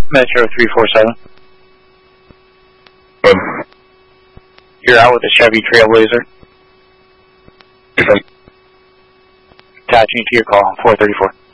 Metro 347. You're out with a Chevy Trailblazer. Attaching to your call, 434.